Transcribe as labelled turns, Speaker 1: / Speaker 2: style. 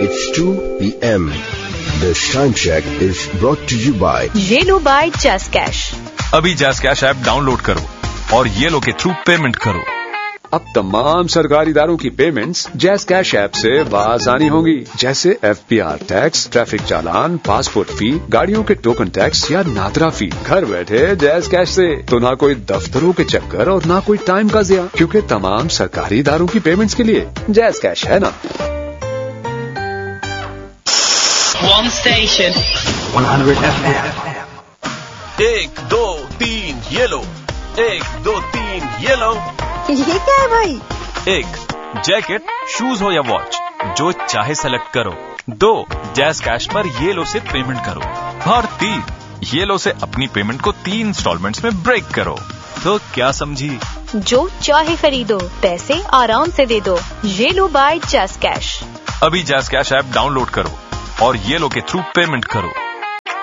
Speaker 1: It's 2 p.m. This time check is brought to you by
Speaker 2: yellow bye jazz cash.
Speaker 3: अभी jazz cash app download करो और yellow के through payment करो।
Speaker 4: अब तमाम सरकारी इदारों की पेमेंट्स जैज़ कैश ऐप से आसानी होंगी, जैसे FPR टैक्स, ट्रैफिक चालान, पासपोर्ट फी, गाड़ियों के टोकन टैक्स या नादरा फी। घर बैठे जैज़ कैश से तो ना कोई दफ्तरों के चक्कर और ना कोई टाइम का ज़िया, क्योंकि तमाम सरकारी इदारों की पेमेंट्स के लिए जैज़ कैश है ना।
Speaker 5: One station
Speaker 6: 100 FM।
Speaker 7: 1 2 3 yellow, 1 2 3 yellow.
Speaker 8: ये क्या है भाई?
Speaker 3: 1 जैकेट, शूज हो या वॉच, जो चाहे सेलेक्ट करो। 2 जैज़ कैश पर येलो से पेमेंट करो। और 3 येलो से अपनी पेमेंट को 3 इंस्टॉलमेंट्स में ब्रेक करो। तो क्या समझी?
Speaker 2: जो चाहे खरीदो, पैसे आराम से दे दो। Yellow bye jazz cash.
Speaker 3: अभी जैज़ कैश ऐप डाउनलोड करो और येलो के थ्रू पेमेंट करो।